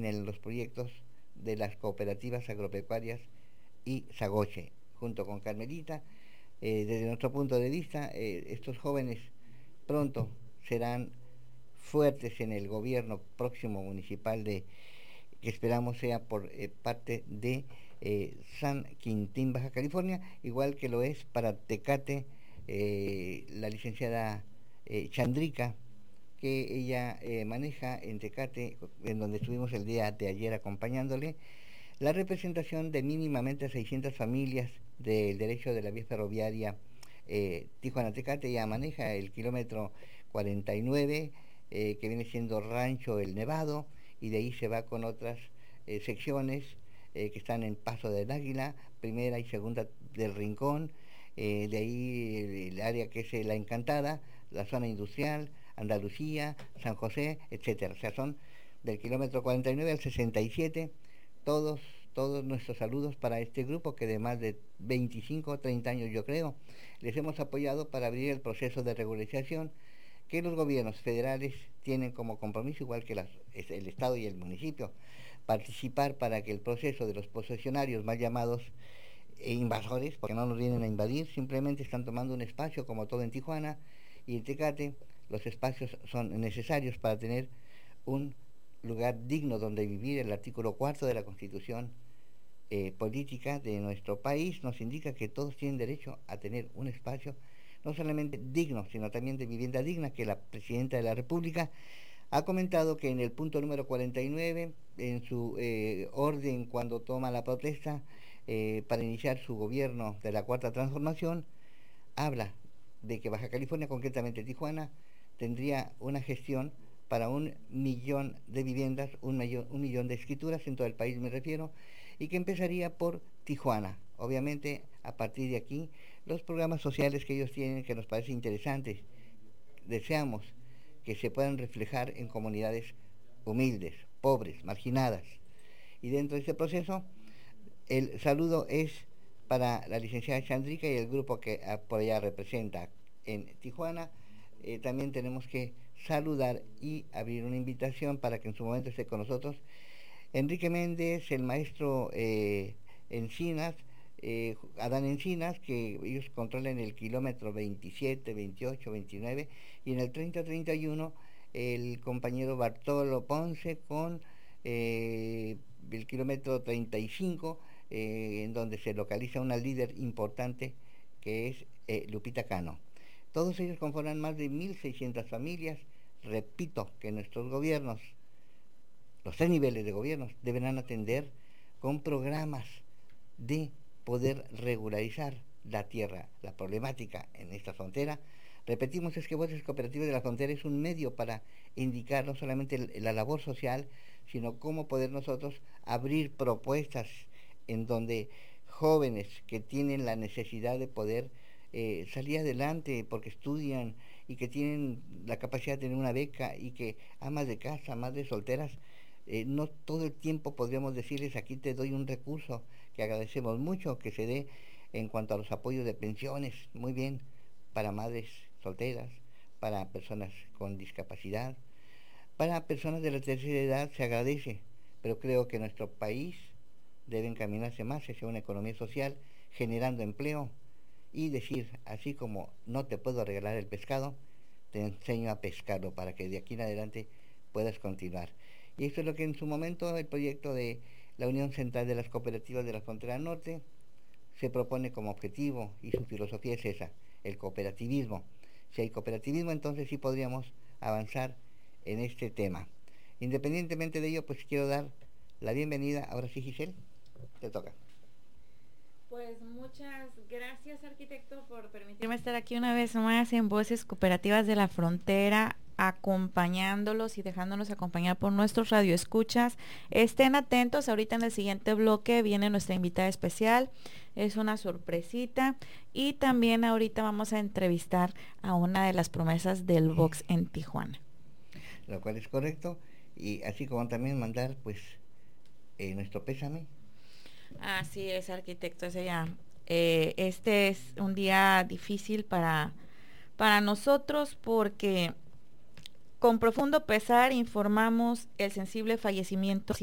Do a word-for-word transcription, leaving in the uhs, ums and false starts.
el, los proyectos de las cooperativas agropecuarias y Sagoche, junto con Carmelita. Eh, desde nuestro punto de vista, eh, estos jóvenes pronto serán fuertes en el gobierno próximo municipal de que esperamos sea por eh, parte de eh, San Quintín, Baja California, igual que lo es para Tecate eh, la licenciada eh, Chandrika, que ella eh, maneja en Tecate, en donde estuvimos el día de ayer acompañándole, la representación de mínimamente seiscientas familias del derecho de la vía ferroviaria eh, Tijuana-Tecate. Ya maneja el kilómetro cuarenta y nueve, eh, que viene siendo Rancho El Nevado, y de ahí se va con otras eh, secciones eh, que están en Paso del Águila, primera y segunda del Rincón, eh, de ahí el, el área que es eh, La Encantada, la zona industrial, Andalucía, San José, etcétera. O sea, son del kilómetro cuarenta y nueve al sesenta y siete, todos, todos nuestros saludos para este grupo que de más de veinticinco o treinta años, yo creo, les hemos apoyado para abrir el proceso de regularización que los gobiernos federales tienen como compromiso, igual que las, el Estado y el municipio, participar para que el proceso de los posesionarios mal llamados e invasores, porque no nos vienen a invadir, simplemente están tomando un espacio como todo en Tijuana y en Tecate. Los espacios son necesarios para tener un lugar digno donde vivir. El artículo cuarto de la Constitución eh, política de nuestro país nos indica que todos tienen derecho a tener un espacio no solamente digno, sino también de vivienda digna, que la Presidenta de la República ha comentado que en el punto número cuarenta y nueve, en su eh, orden cuando toma la protesta eh, para iniciar su gobierno de la Cuarta Transformación, habla de que Baja California, concretamente Tijuana, tendría una gestión para un millón de viviendas, un millón, un millón de escrituras, en todo el país me refiero, y que empezaría por Tijuana. Obviamente, a partir de aquí, los programas sociales que ellos tienen, que nos parecen interesantes, deseamos que se puedan reflejar en comunidades humildes, pobres, marginadas. Y dentro de este proceso, el saludo es para la licenciada Chandrika y el grupo que por allá representa en Tijuana. Eh, también tenemos que saludar y abrir una invitación para que en su momento esté con nosotros Enrique Méndez, el maestro eh, Encinas, eh, Adán Encinas, que ellos controlan el kilómetro veintisiete, veintiocho, veintinueve, y en el treinta treinta y uno el compañero Bartolo Ponce con eh, el kilómetro treinta y cinco, eh, en donde se localiza una líder importante que es eh, Lupita Cano. Todos ellos conforman más de mil seiscientas familias. Repito que nuestros gobiernos, los tres niveles de gobiernos, deberán atender con programas de poder regularizar la tierra. La problemática en esta frontera, repetimos, es que Voces Cooperativas de la Frontera es un medio para indicar no solamente la labor social, sino cómo poder nosotros abrir propuestas en donde jóvenes que tienen la necesidad de poder eh, salir adelante porque estudian y que tienen la capacidad de tener una beca, y que amas de casa, madres solteras, eh, no todo el tiempo podríamos decirles aquí te doy un recurso, que agradecemos mucho que se dé en cuanto a los apoyos de pensiones, muy bien, para madres solteras, para personas con discapacidad, para personas de la tercera edad se agradece, pero creo que nuestro país debe encaminarse más hacia una economía social, generando empleo, y decir, así como no te puedo regalar el pescado, te enseño a pescarlo para que de aquí en adelante puedas continuar. Y esto es lo que en su momento el proyecto de la Unión Central de las Cooperativas de la Frontera Norte se propone como objetivo, y su filosofía es esa, el cooperativismo. Si hay cooperativismo, entonces sí podríamos avanzar en este tema. Independientemente de ello, pues quiero dar la bienvenida, ahora sí, Giselle, te toca. Pues muchas gracias, arquitecto, por permitirme estar aquí una vez más en Voces Cooperativas de la Frontera, acompañándolos y dejándonos acompañar por nuestros radioescuchas. Estén atentos, ahorita en el siguiente bloque viene nuestra invitada especial, es una sorpresita, y también ahorita vamos a entrevistar a una de las promesas del box en Tijuana. Lo cual es correcto, y así como también mandar pues eh, nuestro pésame. Así es, arquitecto, ese ya. Eh, este es un día difícil para, para nosotros porque con profundo pesar informamos el sensible fallecimiento